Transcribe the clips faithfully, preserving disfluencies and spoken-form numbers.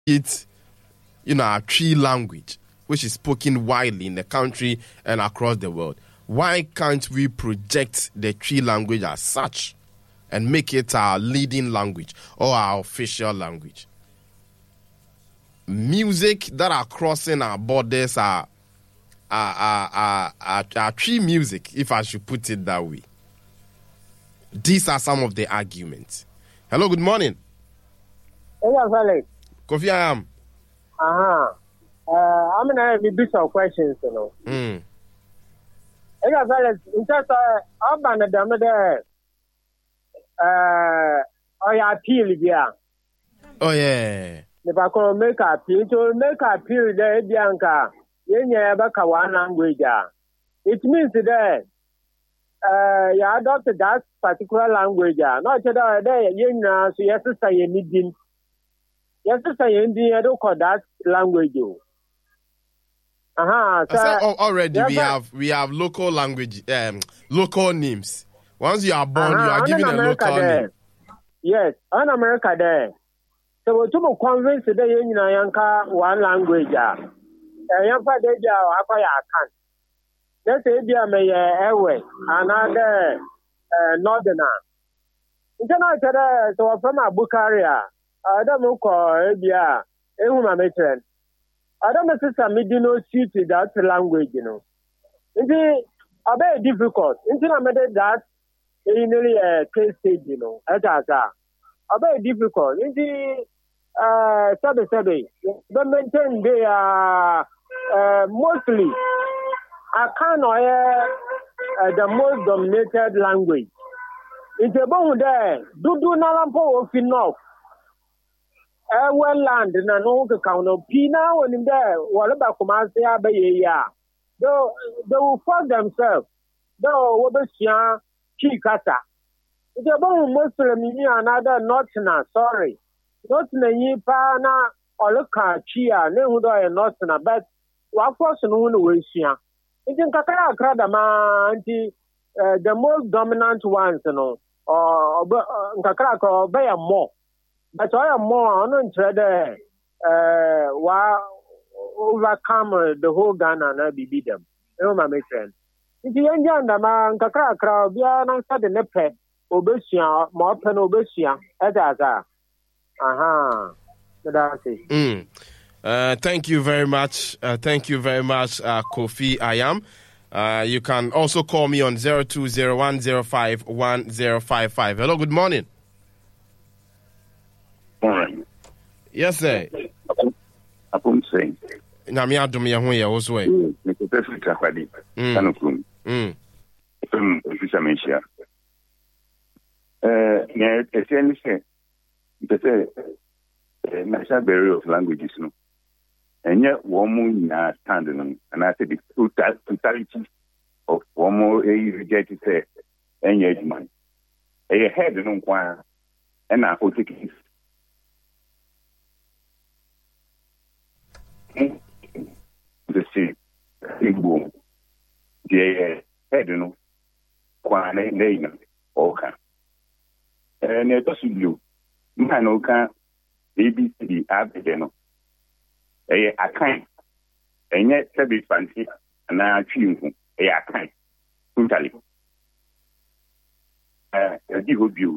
It's, you know, our Twi language, which is spoken widely in the country and across the world. Why can't we project the Twi language as such and make it our leading language or our official language? Music that are crossing our borders are are, are, are, are, are Twi music, if I should put it that way. These are some of the arguments. Hello, good morning. Hey, Alex. Kofi, I am. Uh-huh. Uh, I'm going to have a bit of questions, you know. Mm. Hey, Alex, in terms of Alban, the uh, I appeal, yeah. Oh, yeah. If I can make a appeal, to make a appeal, there, Bianca, you never can one language. It means that uh, you adopt that particular language. Not that you know, so yes, I need. Yes, I don't call that language. Uh-huh. So, so already yes, we have we have local language, um, local names. Once you are born, uh-huh. you are given a local there. name. Yes, in America there. So to convince the you know yanka one language. Uh, yanka de ja akwaya kan. Let's say be me airway another uh, northerner. International so from Abukaria. I don't know call yeah, ehuma metren. I don't know sister me do no suit that language, you know. It's a very difficult. International made that in nearly a case stage, you know. As a very difficult. It's uh sabe sabe. But maintain they are uh, mostly I can't uh, the most dominated language. It's about there. Do do nalampo of enough. Uh, well, land na no count of Pina when in there, what about Comasia Bay? Though they will fuck themselves. Though what the Shia Chicata. It's about Muslim in another Notna, sorry. Notna Yipana or look at Chia, Nehuda and Notna, but what person who will Shia? It's in Kakara Kradama, the most dominant ones, you know, or Kakara or Bay more. But I am more uninterested uh while overcome the whole Ghana and I beat them. You know my friend. If you enjoy the man, Kakra crowd, be an answer the nepe, Obesia, more pen Obesia, as a aha. That's it. Mm. Uh, thank you very much. Uh, thank you very much, uh, Kofi Ayam. Uh, you can also call me on zero two zero one zero five one zero five five. Hello, good morning. Morning. Yes, sir. I'm saying. Nami adum ya ho ye wo so e. Me ko pefu trakwadi. Kanukun. Mm. Um, ofisa mentia. Eh, ne essentially say the say national barrier of languages no. Enye wo mu na stand no and I say the totality of wo mu e reject say enye edman. E head no kwa and I will take it. The same thing boom. The head no kwa ne ne oka. Eh ne to sudu. Man oka A B C D abede no. Eh akan. Enye sebi fancy na atwi nhu. Eh akan. Totally. Eh di hobio.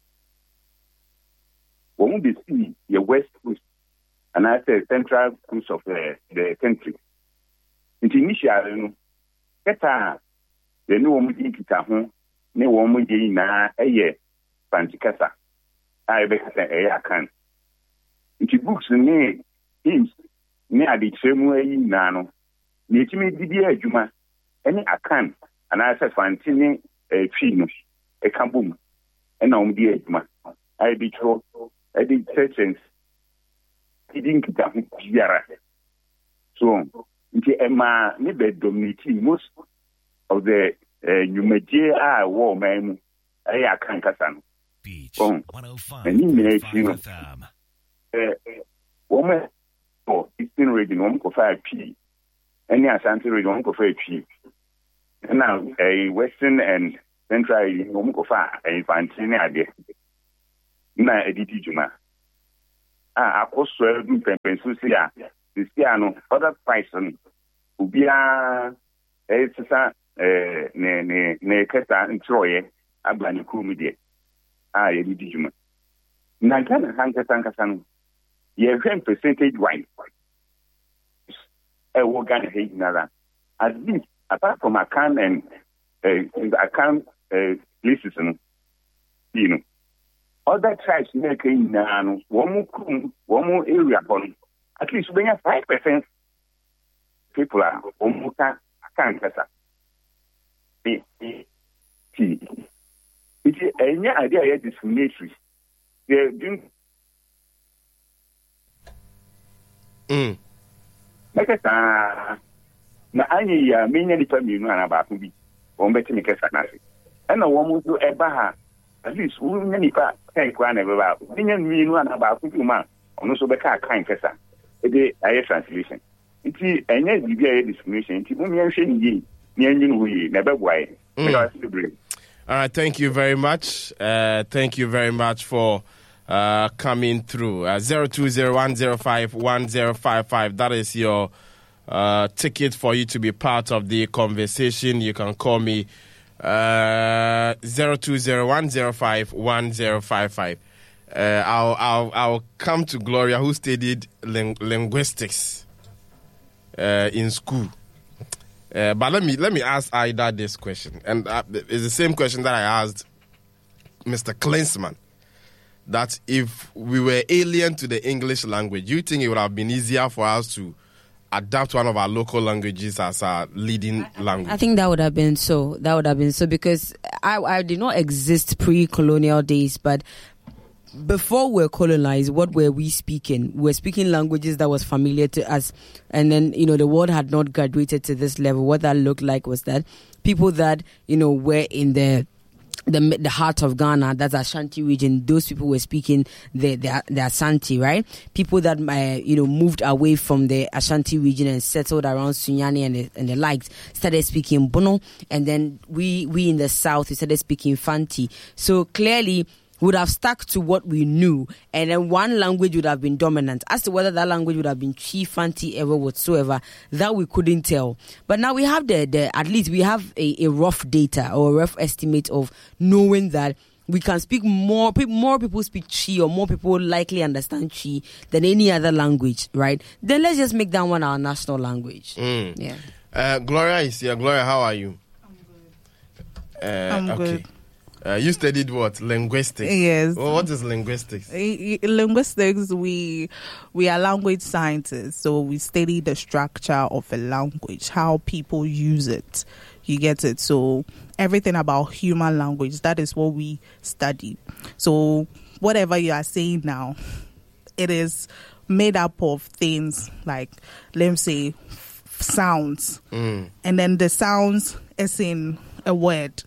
When we see the west coast and I say central coast of the, the country, it's initially no, keta the no one in Kitaho, no one in na a year, Panticasa. I bet I can. It's books ne hymns near the same way in Nano. Nitimi Didia Juma, any akan, and I say Fantini a tree, a camboom, and on the Juma. I be true. I did sessions. He didn't get that Yara. So, the Emma never dominating most of the Numagia war man. I can't casan. Beach one oh five point five woman for Eastern region, one for five P. Any Ashanti region, one for five P. And now a Western and Central region, one for five, and Fantina. Na editi juma a akɔsɔ du pɛmpɛnso si a sisi ano other price no obiara ɛyɛ sisa ɛɛ ne ne ne kɛta ntorɔyɛ aba ne kurom deɛ a yɛde di dwuma na Ghana hankasa nkasa no yɛhwɛ percentage wise ɛwɔ Ghana ha nyinara at least apart from account and uh, account uh, places no you know other tribes na ɛka nyinaa no wɔn mo kurom wɔn mo area hɔ no at least wobɛnya five percent people a wɔn mo ka aka nkasa ti nti ɛnyɛ ade a yɛ discriminatory yɛ dun mm mɛkɛ saa na anyɛ yi a menya nipa mmienu ana baako bi wɔn bɛte me kɛsa n'ase ɛna wɔn mo nso ɛba ha at least wonya nipa kan kura na ɛbɛba wonya mmienu ana baako bi ma ɔno nso bɛka kan kɛsa ɛde ayɛ translation nti ɛnyɛ biribi a yɛ discrimination nti mo mmea nhwɛ ne yie ne anyi no yie na ɛbɛboa yɛ ɛna wɔsi bebree. All right, thank you very much. Uh, thank you very much for uh, coming through. Uh, zero two zero one zero five one zero five five. That is your uh, ticket for you to be part of the conversation. You can call me uh, zero two zero one zero five one zero five five. Uh, I'll, I'll, I'll come to Gloria, who studied ling- linguistics uh, in school. Uh, but let me let me ask Ida this question, and uh, it's the same question that I asked Mister Klinsman. That if we were alien to the English language, do you think it would have been easier for us to adapt one of our local languages as our leading I, language? I think that would have been so. That would have been so because I, I did not exist pre-colonial days, but before we were colonized, what were we speaking? We were speaking languages that was familiar to us. And then, you know, the world had not graduated to this level. What that looked like was that people that, you know, were in the the the heart of Ghana, that's Ashanti region, those people were speaking the, the, the Ashanti, right? People that, uh, you know, moved away from the Ashanti region and settled around Sunyani and the, and the likes, started speaking Bono. And then we, we in the south, we started speaking Fanti. So clearly, would have stuck to what we knew, and then one language would have been dominant. As to whether that language would have been Chi, Fanti, ever whatsoever, that we couldn't tell. But now we have the, the at least we have a, a rough data or a rough estimate of knowing that we can speak more, more people speak Chi, or more people likely understand Chi than any other language, right? Then let's just make that one our national language. Mm. Yeah. Uh, Gloria is here. Gloria, how are you? I'm good. Uh, I'm okay. good. Uh, you studied what? Linguistics. Yes. Well, what is linguistics? In linguistics, we we are language scientists, so we study the structure of a language, how people use it. You get it? So everything about human language, that is what we study. So whatever you are saying now, it is made up of things like, let me say, f- sounds. Mm. And then the sounds is in a word.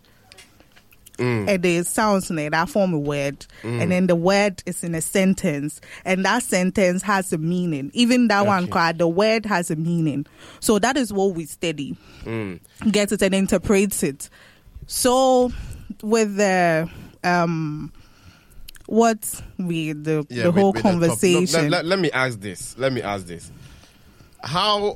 Mm. And the sounds in it, that form a word, mm. and then the word is in a sentence, and that sentence has a meaning. Even that okay. one card, the word has a meaning. So that is what we study, mm. get it and interprets it. So with the um, what we the yeah, the with, whole with conversation. The let, let, let me ask this. Let me ask this. How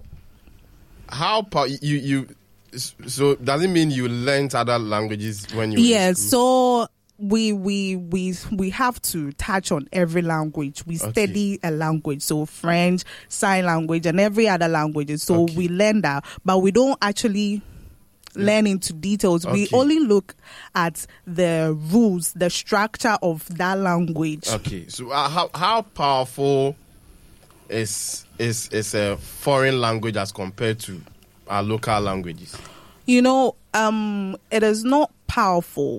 how pa- you you. So does it mean you learned other languages when you were yes in school? So we we we we have to touch on every language. We okay. study a language, so French, sign language, and every other language. So okay. we learn that, but we don't actually learn into details. Okay. We only look at the rules, the structure of that language. Okay, so uh, how how powerful is is is a foreign language as compared to our local languages? You know, um, it is not powerful.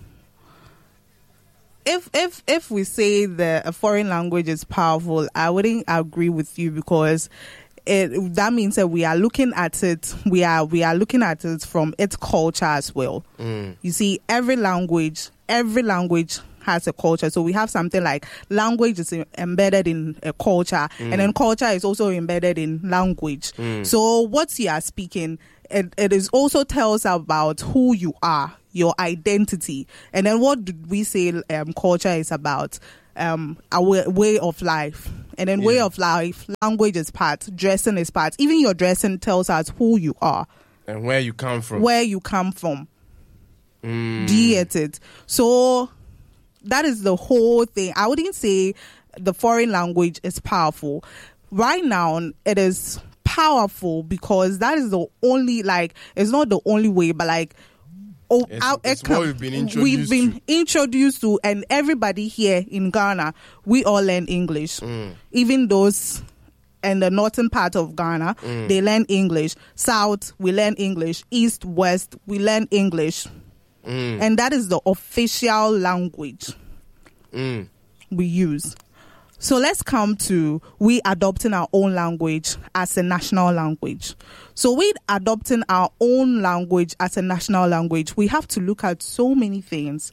If if if we say that a foreign language is powerful, I wouldn't agree with you because it, that means that we are looking at it. We are we are looking at it from its culture as well. Mm. You see, every language, every language has a culture. So we have something like language is embedded in a culture, mm. and then culture is also embedded in language. Mm. So what you are speaking, it, it is also tells about who you are, your identity. And then what did we say um, culture is about? Um, our way of life. And then yeah. way of life, language is part, dressing is part. Even your dressing tells us who you are. And where you come from. Where you come from. Mm. Do you get it? So that is the whole thing. I wouldn't say the foreign language is powerful. Right now, it is powerful because that is the only, like, it's not the only way, but like, oh, it's, our, it's what we've been introduced we've been to. introduced to, and everybody here in Ghana, we all learn English. Mm. Even those in the northern part of Ghana, mm. they learn English. South, we learn English. East, West, we learn English. Mm. And that is the official language mm. we use. So let's come to we adopting our own language as a national language. So we adopting our own language as a national language, we have to look at so many things.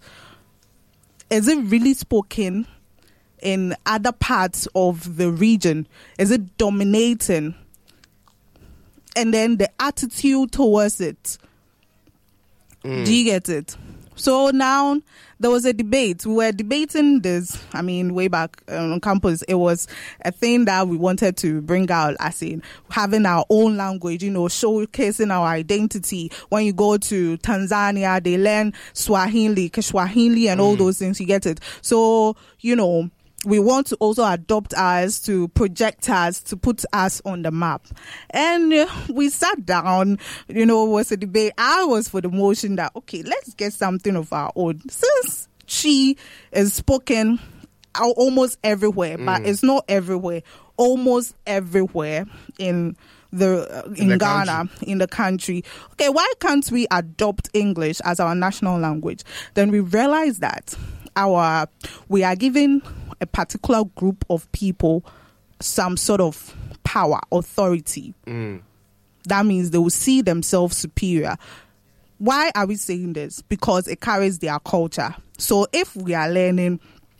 Is it really spoken in other parts of the region? Is it dominating? And then the attitude towards it. Mm. Do you get it? So now there was a debate. We were debating this, I mean, way back um, on campus. It was a thing that we wanted to bring out, as in having our own language, you know, showcasing our identity. When you go to Tanzania, they learn Swahili, Kiswahili, and mm. all those things. You get it? So, you know, we want to also adopt ours, to project us, to put us on the map. And uh, we sat down, you know, it was a debate. I was for the motion that, okay, let's get something of our own. Since she is spoken almost everywhere, mm. but it's not everywhere, almost everywhere in the uh, in, in the Ghana, country. in the country. Okay, why can't we adopt English as our national language? Then we realize that our we are giving a particular group of people some sort of power, authority. Mm. That means they will see themselves superior. Why are we saying this? Because it carries their culture. So if we are learning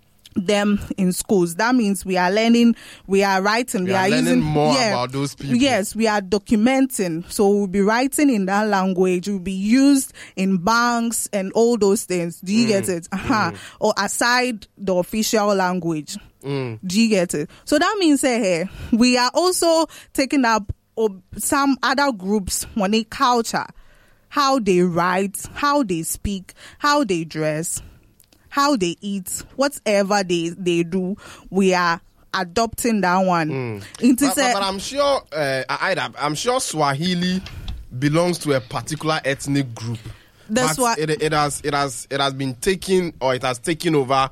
them in schools, that means we are learning, we are writing, we, we are, are learning using more yeah, about those people. Yes, we are documenting. So we'll be writing in that language. We'll be used in banks and all those things. Do you mm. get it? Uh-huh. Mm. Or aside the official language. Mm. Do you get it? So that means, hey, we are also taking up some other groups when they culture, how they write, how they speak, how they dress, how they eat, whatever they, they do, we are adopting that one. Mm. But, but, but I'm sure, uh, I, I'm sure Swahili belongs to a particular ethnic group. That's but what it, it has it has it has been taken, or it has taken over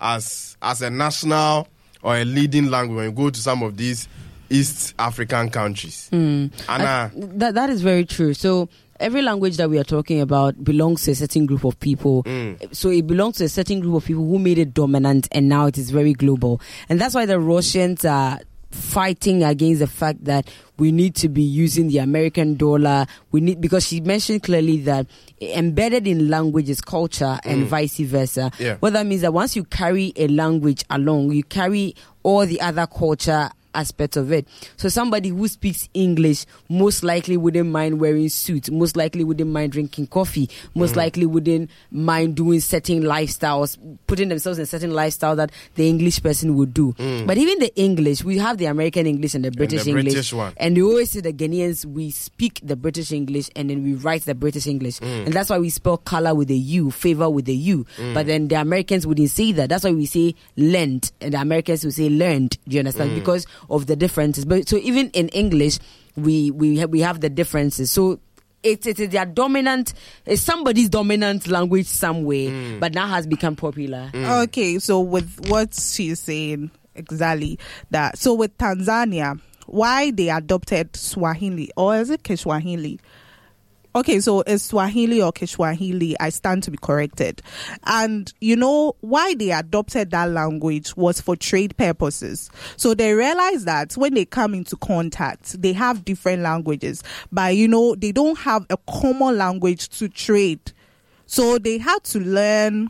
as as a national or a leading language when you go to some of these East African countries. Mm. And uh, that that is very true. So every language that we are talking about belongs to a certain group of people. Mm. So it belongs to a certain group of people who made it dominant, and now it is very global. And that's why the Russians are fighting against the fact that we need to be using the American dollar. We need, because she mentioned clearly that embedded in language is culture and mm. vice versa. Yeah. What that means that once you carry a language along, you carry all the other culture aspect of it. So somebody who speaks English most likely wouldn't mind wearing suits, most likely wouldn't mind drinking coffee, most mm. likely wouldn't mind doing certain lifestyles, putting themselves in certain lifestyle that the English person would do. Mm. But even the English, we have the American English and the British and the English. British one. And we always say the Ghanaians, we speak the British English and then we write the British English. Mm. And that's why we spell color with a U, favor with a U. Mm. But then the Americans wouldn't say that. That's why we say learned, and the Americans would say learned. Do you understand? Mm. Because of the differences. But so even in English, we we have, we have the differences. So it's it is their dominant, it's somebody's dominant language somewhere, mm. but now has become popular. Mm. Okay, so with what she's saying exactly that. So with Tanzania, why they adopted Swahili, or is it Kiswahili? Okay, so it's Swahili or Kiswahili. I stand to be corrected. And you know why they adopted that language was for trade purposes. So they realized that when they come into contact, they have different languages, but you know they don't have a common language to trade. So they had to learn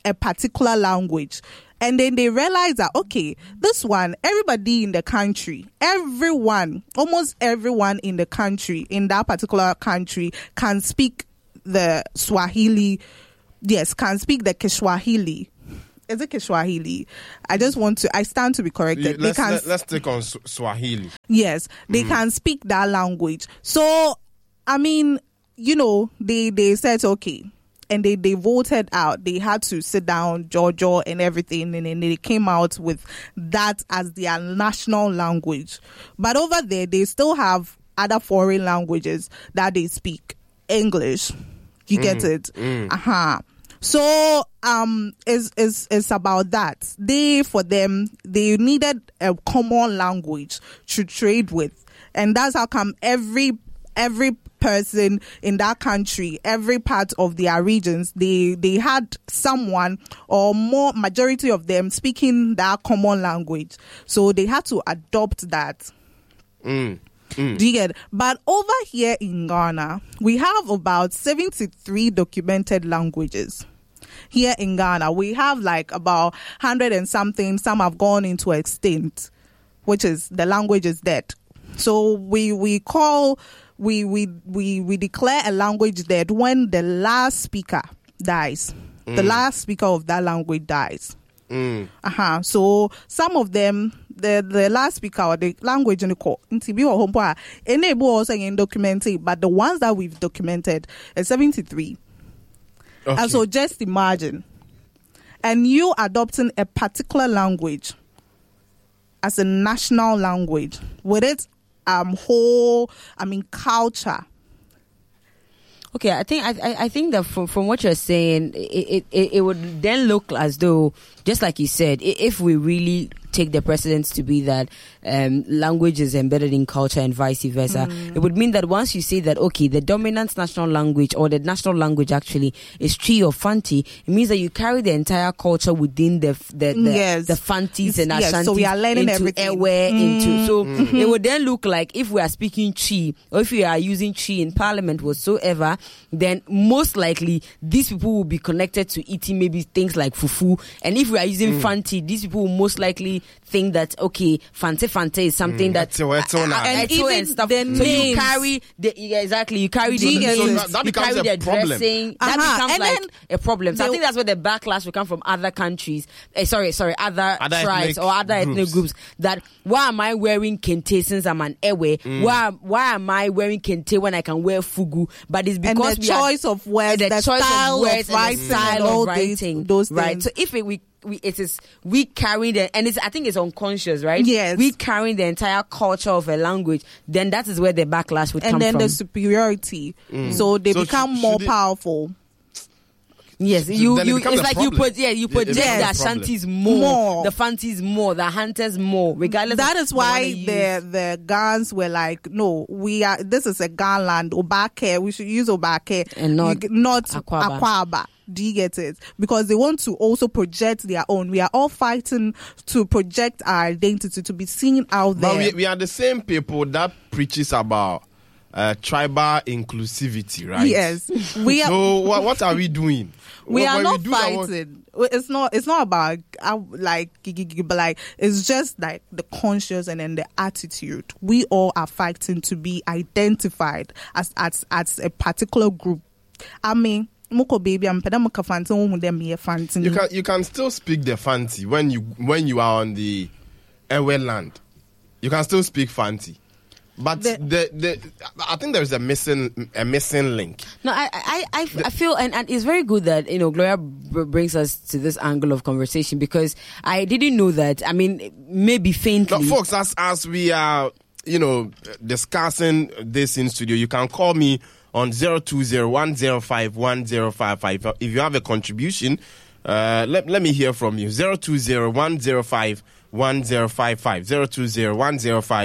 a particular language. And then they realize that, okay, this one, everybody in the country, everyone, almost everyone in the country, in that particular country, can speak the Swahili, yes, can speak the Kiswahili. Is it Kiswahili? I just want to, I stand to be corrected. Let's, they can, let, let's take on Swahili. Yes, they mm. can speak that language. So, I mean, you know, they, they said, okay, and they, they voted out. They had to sit down, Jojo and everything, and then they came out with that as their national language. But over there, they still have other foreign languages that they speak. English. You mm. get it? Mm. Uh-huh. So um, it's, it's, it's about that. They, for them, they needed a common language to trade with. And that's how come every every person in that country, every part of their regions, they they had someone or more majority of them speaking that common language. So they had to adopt that. Mm. Mm. Do you get it? But over here in Ghana, we have about seventy-three documented languages. Here in Ghana, we have like about one hundred and something. Some have gone into extinct, which is the language is dead. So we we call we we we we declare a language dead when the last speaker dies. Mm. The last speaker of that language dies. Mm. Uh-huh. So some of them, the the last speaker or the language in the court, enable also in documented, but the ones that we've documented is seventy-three. Okay. And so just imagine, and you adopting a particular language as a national language with its um whole, I mean, culture. Okay, I think I I think that from from what you're saying, it it, it would then look as though, just like you said, if we really take the precedence to be that um, language is embedded in culture and vice versa, mm. it would mean that once you say that, okay, the dominant national language or the national language actually is Twi or Fanti, it means that you carry the entire culture within the the the, yes. the Fantis and yes. Ashantis so we are learning into everything. Ewe, mm. into so mm-hmm. it would then look like if we are speaking Twi or if we are using Twi in Parliament whatsoever, then most likely these people will be connected to eating maybe things like fufu, and if we are using mm. Fanti, these people will most likely think that okay, Fante Fante is something mm. that it's, it's uh, uh, and even and stuff. The so names. you carry the yeah, exactly you carry the G- names, so that, that you becomes carry a the problem. dressing. Uh-huh. That becomes and like a problem. So I think that's where the backlash will come from other countries. Eh, sorry, sorry, other, other tribes or other groups. ethnic groups. That why am I wearing kente since I'm an Ewe? Mm. Why why am I wearing kente when I can wear fugu? But it's because and the we choice are, of words, the, the choice style of words of writing, and the style and all of writing, those right? things. So if it, we we it is we carry the and it's I think it's unconscious, right? Yes, we carrying the entire culture of a language. Then that is where the backlash would and come then from. the superiority. Mm. So they so become sh- more it, powerful. Yes, you then you. it It's like problem. you put yeah you project yes. the Ashantis more, more, the Fantis more, the Hunters more, regardless. That of is why the the the Gans were like, no, we are. This is a Gan land, Obake. We should use Obake and not you, not Akwaba. Akwaba. Do you get it? Because they want to also project their own. We are all fighting to project our identity to be seen out there. But we, we are the same people that preaches about uh, tribal inclusivity, right? Yes, we are. So what, what are we doing? We when are not we do fighting. That, it's not. It's not about uh, like, but like it's just like the conscious and then the attitude. We all are fighting to be identified as as as a particular group. I mean. Moko baby, I'm pedamaka fancy on them here fancy. You can you can still speak the Fanti when you when you are on the Ewe land. You can still speak Fanti. But the, the, the I think there is a missing a missing link. No, I I I, I feel and, and it's very good that you know Gloria b- brings us to this angle of conversation because I didn't know that. I mean, maybe faintly. No, folks, as as we are you know discussing this in studio, you can call me on zero two zero one zero five one zero five five. If you have a contribution, uh, let, let me hear from you. zero two zero one zero five one zero five five. zero two zero one zero five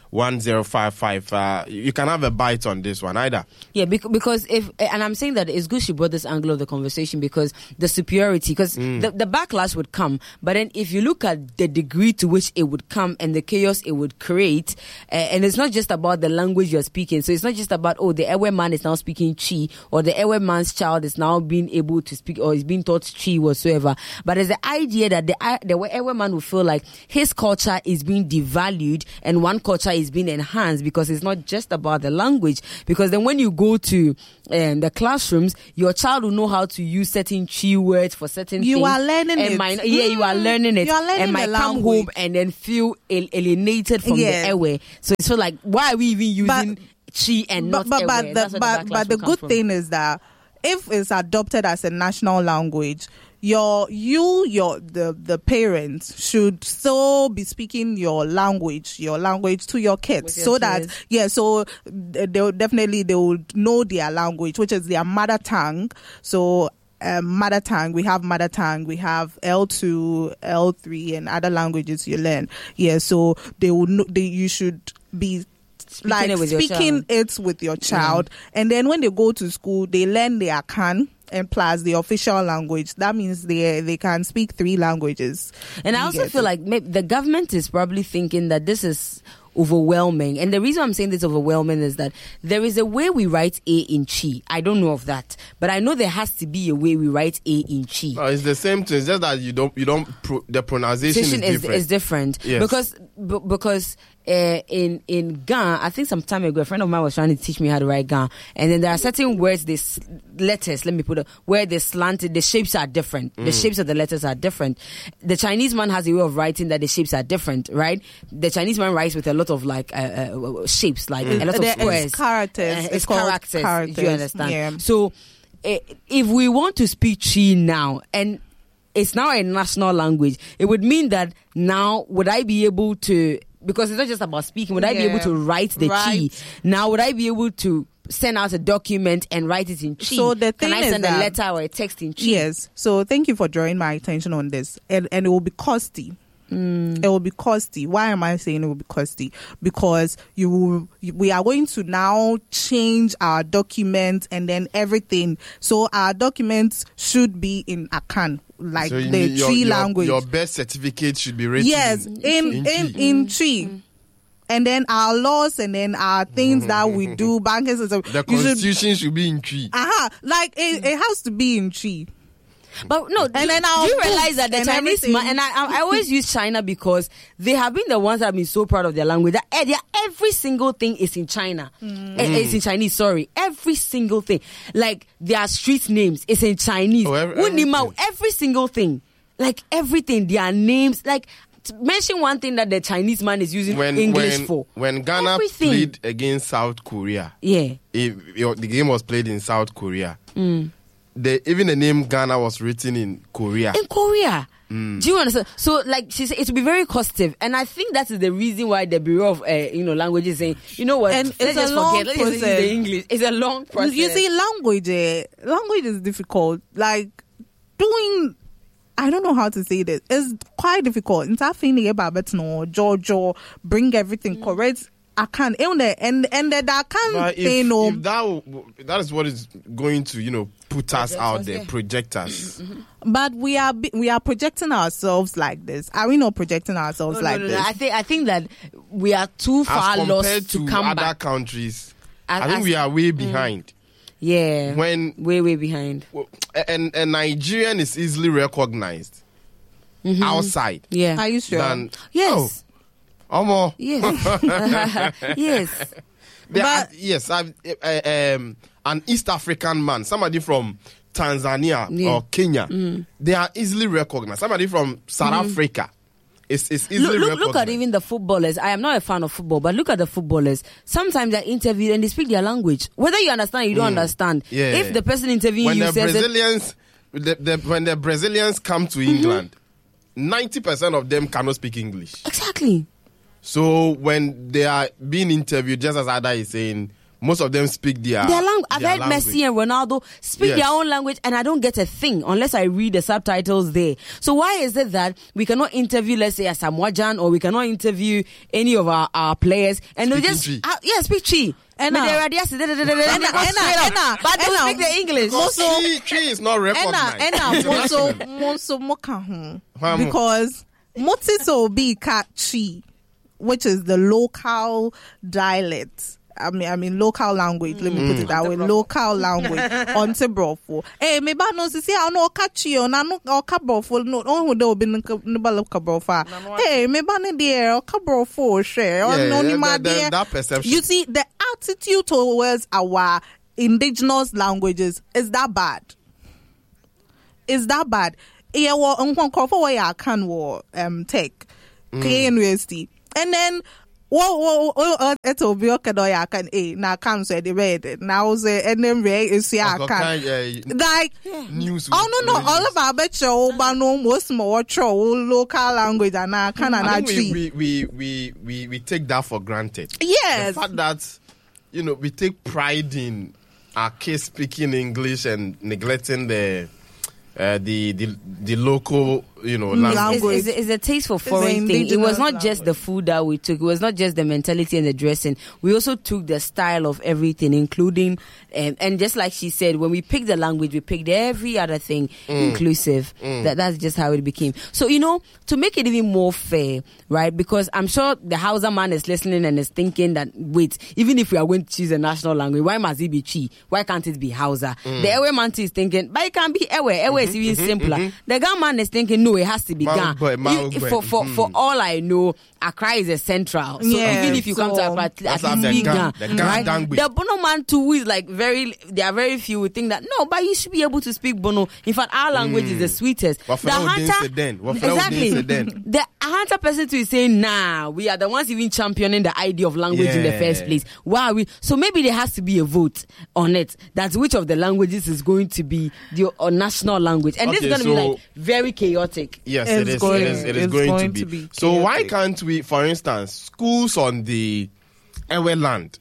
one zero five five. Uh, you can have a bite on this one either. Yeah, because if, and I'm saying that it's good she brought this angle of the conversation because the superiority, because mm. the, the backlash would come. But then if you look at the degree to which it would come and the chaos it would create, uh, and it's not just about the language you're speaking. So it's not just about, oh, the Ewe man is now speaking Chi, or the Ewe man's child is now being able to speak, or is being taught Chi whatsoever. But there's the idea that the, the Ewe man will feel like his culture is being devalued and one culture is being enhanced because it's not just about the language. Because then when you go to um, the classrooms, your child will know how to use certain Chi words for certain you things. You are learning and it. Might, yeah, you are learning it. You are learning and might the come language. home and then feel alienated from yeah. the Ewe. So it's so like, why are we even using but, Chi and but, not but, Ewe? But the, but, the, but the good from. thing is that if it's adopted as a national language, your you your the the parents should still be speaking your language your language to your kids your so kids. that yeah so they definitely they will know their language, which is their mother tongue. So um, mother tongue, we have mother tongue, we have L two, L three, and other languages you learn. Yeah, so they will know, they you should be Speaking like it with speaking your it with your child, mm. and then when they go to school, they learn their Akan and plus the official language. That means they they can speak three languages. And I also feel it. like maybe the government is probably thinking that this is overwhelming. And the reason I'm saying this overwhelming is that there is a way we write A in Chi. I don't know of that, but I know there has to be a way we write A in Chi. No, it's the same thing. It's just that you don't you don't pro, the pronunciation is, is different. Is different yes. because b- because. Uh, in in Ga, I think some time ago, a friend of mine was trying to teach me how to write Ga, and then there are certain words, this letters. Let me put it where they slanted. The shapes are different. Mm. The shapes of the letters are different. The Chinese man has a way of writing that the shapes are different, right? The Chinese man writes with a lot of like uh, uh, shapes, like mm. a lot of there squares. It's characters. Uh, it's, it's characters. characters. Do you understand? Yeah. So, uh, if we want to speak Chi now and it's now a national language, it would mean that now would I be able to, because it's not just about speaking, would I yeah. be able to write the right. Chi? Now would I be able to send out a document and write it in Chi? So the thing Can I is send that, a letter or a text in Chi? Yes. So thank you for drawing my attention on this. And, and it will be costly. Mm. It will be costly. Why am I saying it will be costly? Because you will, we are going to now change our documents and then everything. So our documents should be in Akan, like so the your, Chi your, language. Your birth certificate should be written yes, in in in in, in Chi. Mm. And then our laws and then our things that we do, banking system. The constitution should, should be in Chi. Uh-huh. Like it, it has to be in Chi. But no, and do, then do you realize that the and Chinese everything. man, and I, I always use China because they have been the ones that have been so proud of their language. That eh, every single thing is in China. Mm. Eh, it's in Chinese, sorry. Every single thing. Like their street names is in Chinese. Oh, every, everything. every single thing. Like everything, their names, like mention one thing that the Chinese man is using when, English when, for. When Ghana everything. played against South Korea, yeah, it, it, the game was played in South Korea. Mm. The, even the name Ghana was written in Korea. In Korea. Mm. Do you understand? So, like she said, it will be very costive, and I think that is the reason why the Bureau of uh, you know languages is saying, you know what? And let's it's just a long forget. Let's just use process. the English. It's a long process. You see, language, eh, language is difficult. Like doing. I don't know how to say this. It's quite difficult. It's afini about no Jojo bring everything mm. correct. I can't. And and that I can't say no. If that that is what is going to you know put us project out us, there, yeah. project us. But we are we are projecting ourselves like this. Are we not projecting ourselves no, like no, no, this? no. I think I think that we are too far as lost compared to, to come other back. countries. As, I think as, we are way behind. Mm. Yeah, when way way behind. And a Nigerian is easily recognized mm-hmm. outside. Yeah, are you sure? Than, yes. Oh, Omo. Yes. Yes. There but are, yes, I've, uh, um, an East African man, somebody from Tanzania yeah. or Kenya, mm. they are easily recognized. Somebody from South mm. Africa is, is easily look, look, recognized. Look at even the footballers. I am not a fan of football, but look at the footballers. Sometimes they're interviewed and they speak their language. Whether you understand or you don't mm. understand. Yeah. If the person interviewing when you the says Brazilians, the, the, when the Brazilians come to England, ninety percent of them cannot speak English. Exactly. So when they are being interviewed, just as Ada is saying, most of them speak their, their language. I've their heard language. Messi and Ronaldo speak Yes. their own language, and I don't get a thing unless I read the subtitles there. So why is it that we cannot interview, let's say, a Samoajan, or we cannot interview any of our, our players, and they Speaking just Chi. uh, yeah, speak Chi. And But now- they are just- and they go and straight now- up. and now- But they and will now- speak the English. Because Chi, Chi is not Ɛna recognized. ɛna moso internationally. moso moka ho Why mo? because motits obi ka chi, which is the local dialect. I mean, I mean, local language. Let me put it that way. Local language. Onte brofo. Eh, me ba no sisi a no kachi o na no ka brofo no on hu de obi no ba lo ka brofa. Eh, me ba ne de o ka brofo share. Yeah, No ni that- ma that- de. that perception. You see, the attitude towards our indigenous languages is that bad. Is that bad? Yeah, well, nkwan krofo where ya can wo um tech K University, and then. Whoa, whoa, whoa, it will be okay. I can, eh, now come say the red. Now say, and then red is yeah, I can. Like, News. oh no, no, all about bet you, but no, most more true local language and I can and I I think we, we, we, we, we, we take that for granted. Yes. The fact that, you know, we take pride in our kids speaking English and neglecting the uh, the, the the local, you know, language. language. It's, it's, it's a taste for the foreign thing. It was indigenous not just the language. food that we took. It was not just the mentality and the dressing. We also took the style of everything, including, um, and just like she said, when we picked the language, we picked every other thing inclusive. That That's just how it became. So, you know, to make it even more fair, right? Because I'm sure the Hausa man is listening and is thinking that, wait, even if we are going to choose a national language, why must it be Chi? Why can't it be Hausa? The Ewe man is thinking, but it can be Ewe. Ewe is even simpler. The Ga man is thinking, no, it has to be Ga. Malugbe, Malugbe. If- For, for, for all I know, Accra is a central. So Yeah, even if you come to so- Accra, at Let's least have the speak Ga- Ga, the Ga right? language. The Bono man too, who is like very, there are very few who think that, no, but you should be able to speak Bono. In fact, our language is the sweetest. What The for now didn't say Hunter, then? What for now exactly. didn't say then? The Hunter person too is saying, nah, we are the ones even championing the idea of language in the Yeah. first place. Why are we? So maybe there has to be a vote on it. That's which of the languages is going to be the uh, national language. And this is Okay, going to be so- like very chaotic. Yes, It's it is. going- it is, it is it's going, going to to be. be So why chaotic. can't we, for instance, schools on the Ewe land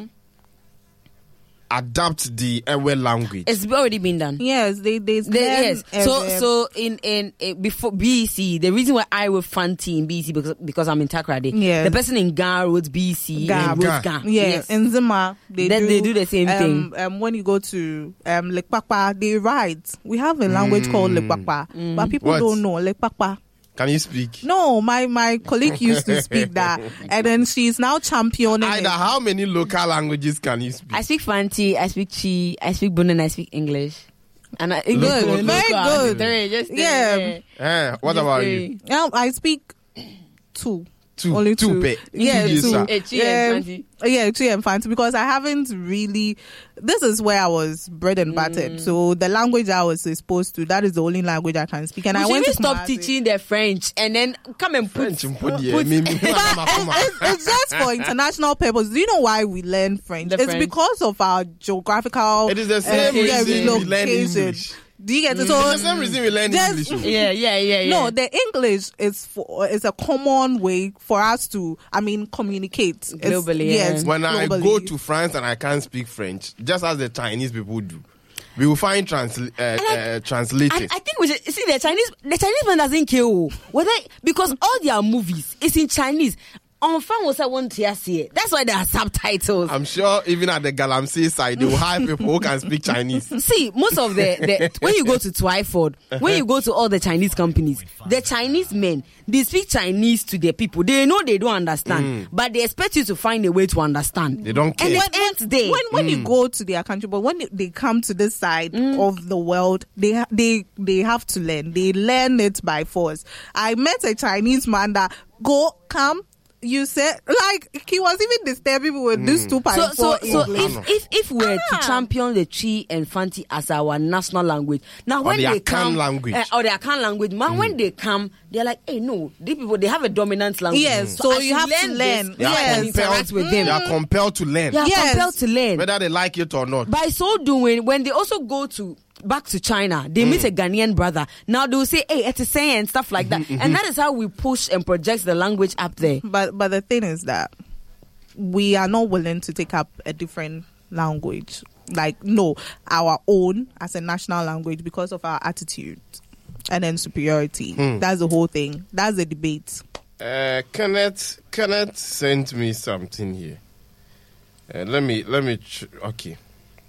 adapt the Ewe language? It's already been done. Yes, they they, The- learn, yes. So uh, so in in uh, before B E C, the reason why I wrote Fanti in B E C because because I'm in Takrade. Yes. The person in Ga wrote B E C Ga. and wrote Ga. Ga. Yeah, Yes. in Zima they Then do, they do the same um, thing. Um, when you go to um Lekpakpa, they write. We have a language called Lekpakpa, but people What? don't know Lekpakpa. Can you speak? No, my my colleague used to speak that, and then she's now championing Either it. how many local languages can you speak? I speak Fanti, I speak Chi, I speak Bono, and I speak English. And I, English, Local, local, very good. three, just three, Yeah. Eh, what just about three. you? Um, I speak two. Two, Only two, two. pe- Yeah, two. two. sir. Eh, Chi Yeah. and Fanti. Yeah, Chi and Fanti, because I haven't really. This is where I was bred and battered. Mm. So the language I was exposed to, that is the only language I can speak. And We I should went even to stop Kumasi. teaching the French and then come and put, French, put, put, yeah, put- me- me- But it's, it's just for international purpose. Do you know why we learn French? The it's French. because of our geographical. It is the same uh, yeah, reason we learn relocation. English. Do you get it? It's So the same reason we learn just- English. yeah, yeah, yeah, yeah. No, the English is for is a common way for us to, I mean, communicate It's- Globally, Yes, yeah. When I globally. go to France and I can't speak French, just as the Chinese people do, we will find transla- uh, I- uh, translators. I, I think we should see the Chinese. The Chinese man doesn't care oh. whether because all their movies is in Chinese. On fan was I want to see. That's why there are subtitles. I'm sure even at the Galamsey side, they will hire people who can speak Chinese. See, most of the, the when you go to Twyford, when you go to all the Chinese companies, the Chinese men they speak Chinese to their people. They know they don't understand, but they expect you to find a way to understand. They don't care. And it ends there. when when you go to their country, but when they come to this side of the world, they ha- they they have to learn. They learn it by force. I met a Chinese man that go come. You said like he was even disturbing me with this two point So, four so, so English. if, if if we're Ah. to champion the Chi and Fanti as our national language, now when the they Akan come, language. uh, or the Akan language, man, when they come, they're like, hey, no, these people they have a dominant language. Yes, so I you should have to this learn. They are so I can Yes. interact with They them. are compelled to learn, They are Yes. compelled to learn. whether they like it or not. By so doing, when they also go to back to China, they meet a Ghanaian brother. Now they will say, hey, it's a saying and stuff like that. And that is how we push and project the language up there. But but the thing is that we are not willing to take up a different language. Like, no, our own as a national language because of our attitude and then superiority. Hmm. That's the whole thing. That's the debate. Uh, Kenneth, Kenneth sent me something here. Uh, let me, let me, ch- okay.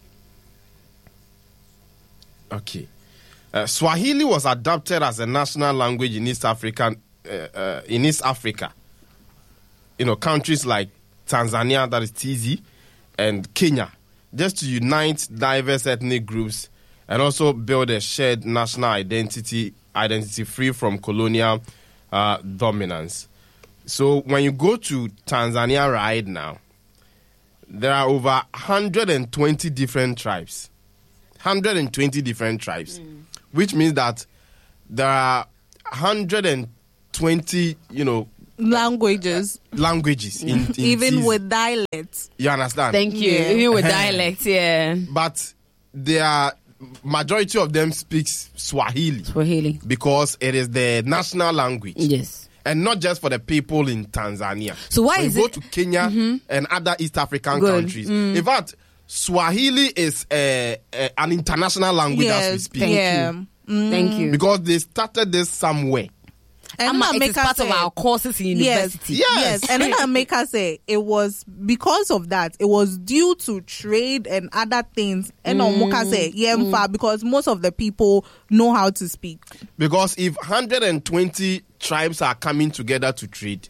Okay. Uh, Swahili was adopted as a national language in East Africa, uh, uh, in East Africa. You know, countries like Tanzania, that is T Z, and Kenya, just to unite diverse ethnic groups and also build a shared national identity, identity free from colonial uh, dominance. So when you go to Tanzania right now, there are over one hundred twenty different tribes. one hundred twenty different tribes, mm. which means that there are one hundred twenty, you know, languages. Languages, in, in even T Z. with dialects. You understand? Thank you. Yeah. Even with dialects, yeah. But there are majority of them speaks Swahili. Swahili. Because it is the national language. Yes. And not just for the people in Tanzania. So why when is you it? go to Kenya mm-hmm. and other East African Good. countries. Mm. In fact, Swahili is a, a, an international language Yes, as we speak. Thank yeah. you. Mm. Thank you. Because they started this somewhere. And Ama, then it is Ameka part of said- our courses in university. Yes. Yes, and then Ameka say it was because of that. It was due to trade and other things. And mm. Omuka say yemfa mm. because most of the people know how to speak. Because if one hundred twenty tribes are coming together to trade,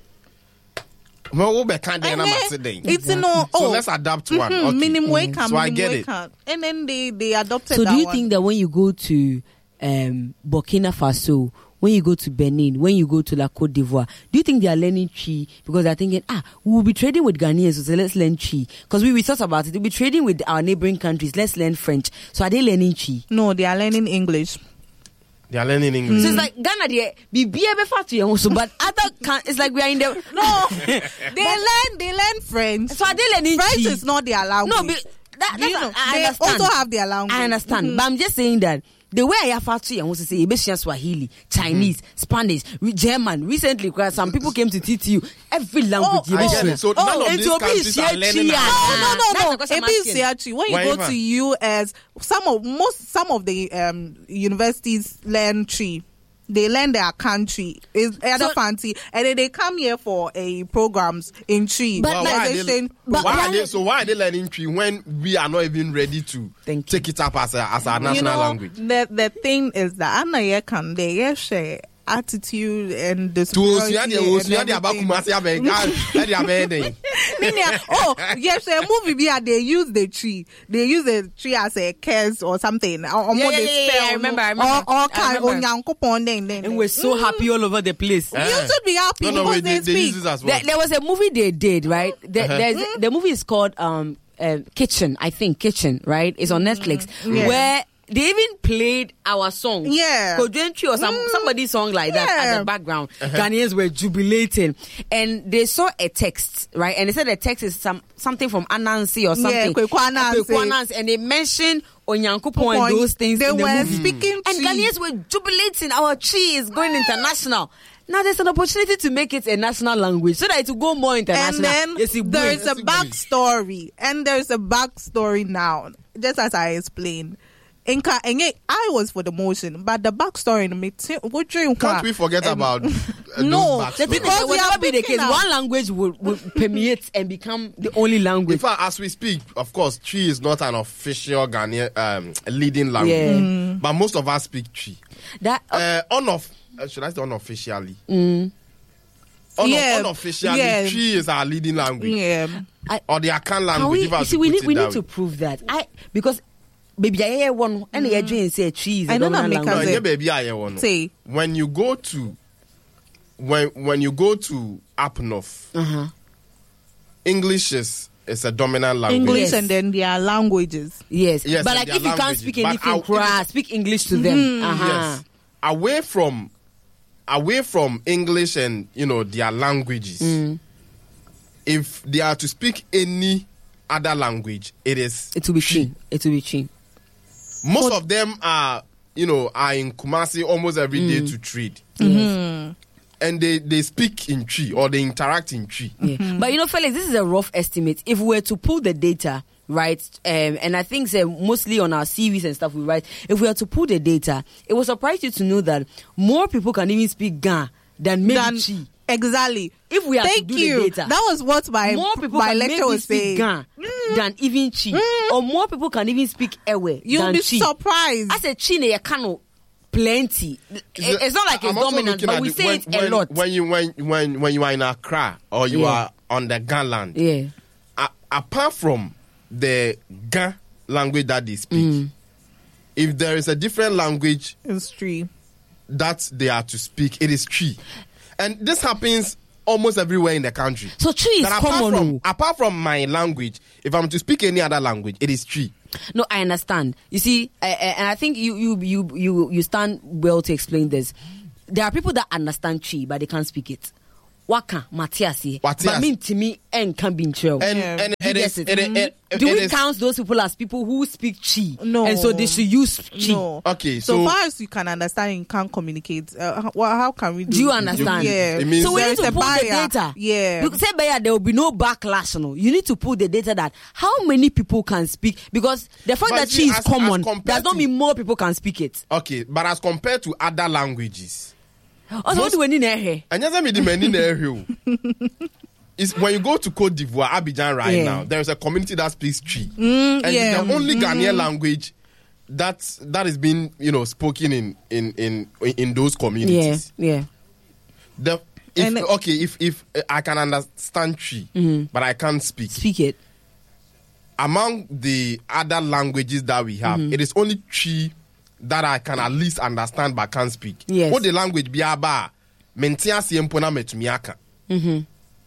well, we'll be kind of And then accident. it's you know, oh, So let's adapt one. mhm, Okay. minimum wage, So I get it. and then they they adopted. So that do you one. think that when you go to um, Burkina Faso, when you go to Benin, when you go to La Côte d'Ivoire, do you think they are learning Chi? Because they're thinking, ah, we will be trading with Ghanaians, so let's learn Chi. Because we, we thought about it, we'll be trading with our neighboring countries, let's learn French. So are they learning Chi? No, they are learning English. They are learning English. So it's like Ghana, they be be able to also, but other can it's like we are in the No, they learn they learn French. So are they learning French Chi? is not their language. No, but that, Do you that's know? I They understand. also have their language. I understand, Mhm. but I'm just saying that the way I have to and to say Ebesian Swahili, Chinese, mm-hmm. Spanish, re- German. Recently, because some people came to T T U, every language. Oh, I get it. So Oh, none of and these to be countries are Chia learning. Chia. how- No, no, That's no, the no. question I'm It is asking. actually when you Why go ever? to U S, some of most some of the um, universities learn Chi. They learn their country. It's other So- fancy, and then they come here for a programs in Chi. But Well, like- why are they, Organization- but why why- are they, so why are they learning Tree when we are not even ready to Thank you. take it up as a, as our national you know, language? The the thing is that Anna ye can they ye share attitude and the To Osua superiority de and Osua de everything. Abakumasi abeg, ah, de abeg. Meaning, oh, yes, a movie be they use the tree. They use the tree as a curse or something. Or, or Yeah, more yeah, they yeah, yeah, spell, I remember, I Or, remember, or I can remember. onyankopon then, then. And we're so happy all over the place. You should be happy No, no, because wait, they, they, they speak. use this as well. There, there was a movie they did, right? There, Uh-huh. there's, the movie is called um, uh, Kitchen, I think. Kitchen, right? It's on Netflix. Yeah. Where they even played our song. Yeah. Kodentry or some, Mm. somebody's song like that Yeah. as a background. Ghanaians were jubilating. And they saw a text, right? And they said the text is some something from Anansi or something. Kweku Anansi. Kweku Anansi. And they mentioned Onyankopon Point. and those things They in the were movie. speaking And Chi. Ghanaians were jubilating. Our Chi is going international. Now there's an opportunity to make it a national language so that it will go more And international. then Yes, it there will. is a backstory, and there's a backstory now. Just as I explained, Inka, and yet I was for the motion, but the backstory in me, what dream? Can't we forget about uh, no, those The backstories? thing is, Because it we will are never be the picking case. up- One language will, will permeate and become the only In language. fact, as we speak, of course, Tree is not an official Ghanaian um, leading language, Yeah. Mm. but most of us speak Tree. That Uh, unof- uh, should I say unofficially? mm, Uno- Yeah. Unofficially, Yeah. Tree is our leading language, Yeah, I, or the Akan can language. we, if I you should see, we put need it we that need to way. prove that. I because baby, I hear one and the dream say tree is I a don't know, dominant make us No, language. yeah, baby, I hear one. say When you go to when when you go to up north, Uh-huh. English is is a dominant language. English Yes. and then their languages. Yes, Yes, but and like their if you can't languages. speak But anything, I'll- cry, speak English to them. Uh-huh. Yes. Away from away from English and you know their languages. Mm. If they are to speak any other language, it is It will be tree. It will be tree. most of them are you know are in Kumasi almost every day to trade. Yes. and they, they speak in Twi or they interact in Twi. Yeah. Mm-hmm. But you know, Felix, this is a rough estimate. If we were to pull the data, right, um, and I think uh, mostly on our C Vs and stuff we write, if we were to pull the data, it will surprise you to know that more people can even speak Ga than maybe Than- Chi. Exactly. If we are Thank to do you. the data, That was what my more people my can lecture maybe was speak saying. Ga Mm. than even Chi, Mm. or more people can even speak Ewe You'll than be Chi. surprised. I said Chi ne kano plenty. It- It's not like it's I'm also dominant, looking but at we the- say when, it a when, lot. When you when when when you are in Accra or you Yeah. are on the Ga land, Yeah. a- apart from the Ga language that they speak, Mm. if there is a different language It's true. that they are to speak, it is Twi, and this happens almost everywhere in the country. So Twi is That apart common. from apart from my language, if I'm to speak any other language, it is Twi. No, I understand. You see, uh, and I think you you you you you stand well to explain this. There are people that understand Chi, but they can't speak it. Waka Matiasi, Matias. but mean to me and can be true. And Yeah. and You it get is, it? it, it, it, it Do we is- count those people as people who speak Chi? No. And so they should use Chi. No. Okay, So, so- far as you can understand, you can't communicate. Uh, how, well, how can we do? Do you understand? Yeah. It means- So we There need is to a pull the barrier. data. Yeah. You say, Baya, there will be no backlash. No, you need to pull the data that how many people can speak, because the fact But that see, Chi is as- common as compared does not to- mean more people can speak it. Okay, but as compared to other languages, Also, what do we need here? and yes, I mean the many area. Is when you go to Cote d'Ivoire, Abidjan right Yeah. now, there is a community that speaks Twi, Mm, and yeah. it's the only Ghanaian language that that is being you know spoken in in in in those Yeah, communities. yeah. The if, And- okay, if if uh, I can understand Twi, but I can't speak. Speak it. Among the other languages that we have, Mm-hmm. it is only Twi that I can at least understand but can't speak. Yes. What the language be about? Mentia siempona metumiaka. Mm-hmm.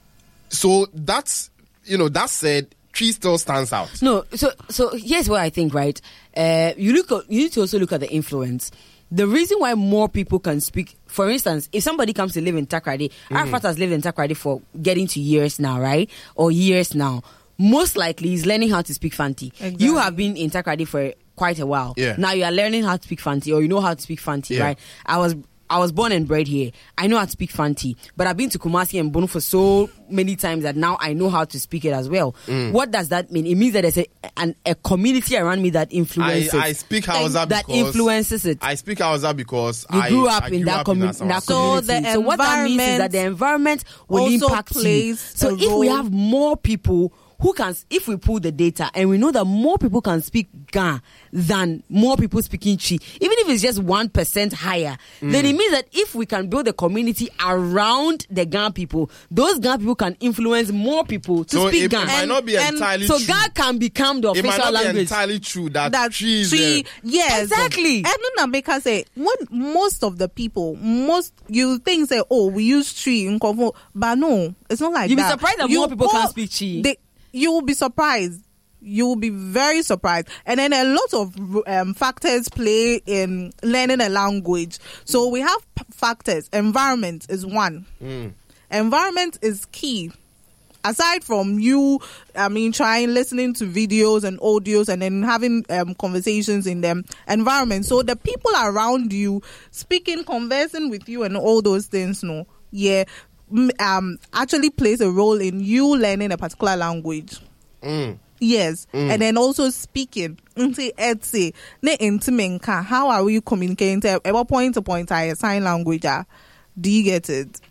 So that's you know that said, Twi still stands out. No, so so here's what I think, right? Uh, you look, at, you need to also look at the influence. The reason why more people can speak, for instance, if somebody comes to live in Takrady, mm. Arafat has lived in Takrady for getting to years now, right? Or years now. Most likely, he's learning how to speak Fanti. Exactly. You have been in Takrady for quite a while. Yeah. Now you are learning how to speak Fanti, or you know how to speak Fanti, Yeah. right? I was. I was born and bred here. I know how to speak Fanti, but I've been to Kumasi and Bono for so many times that now I know how to speak it as well. Mm. What does that mean? It means that there's a, an, a community around me that influences. I, I speak Hausa that because influences it. I speak Hausa because You I grew up I in grew that, up commu- Asawase. in that So community. the So what that means is that the environment will also impact you. plays So a if we role. have more people who can, if we pull the data and we know that more people can speak Ga than more people speaking Chi, even if it's just one percent higher, Mm. then it means that if we can build a community around the Ga people, those Ga people can influence more people to So speak it Ga. might not be And- entirely So true. Ga can become the It might official not be language. entirely true that, that Twi is Twi- the- yes, Exactly. And then because say when most of the people, most you think say, oh, we use Twi in Convo, but no, it's not like You'll be that. surprised that You more people can all- speak Chi. They, you will be surprised. You will be very surprised. And then a lot of um, factors play in learning a language. So we have p- factors. Environment is one. Mm. Environment is key. Aside from you, I mean, trying, listening to videos and audios and then having um, conversations in them environment. So the people around you speaking, conversing with you and all those things, no, yeah, m- um, actually plays a role in you learning a particular language. Mm. Yes, Mm. and then also speaking. Nti etse ne intimenka. How are we communicating? At what point to point I sign language? ah? Do you get it?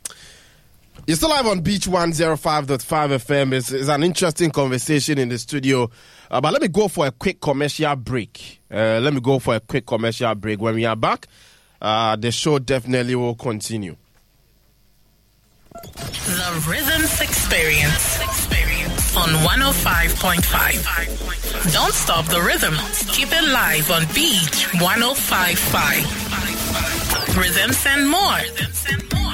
You're still live on Beach one oh five point five F M. It's, it's an interesting conversation in the studio. Uh, but let me go for a quick commercial break. Uh, let me go for a quick commercial break. When we are back, uh, the show definitely will continue. The Rhythms Experience. Experience on one oh five point five. Don't stop the rhythm. Keep it live on Beach one oh five point five. Rhythms and more.